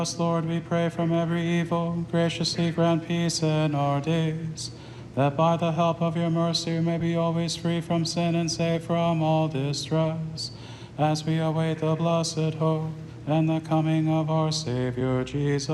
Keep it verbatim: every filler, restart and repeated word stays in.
us, Lord, we pray, from every evil. Graciously grant peace in our days, that by the help of your mercy we may be always free from sin and safe from all distress, as we await the blessed hope and the coming of our Savior Jesus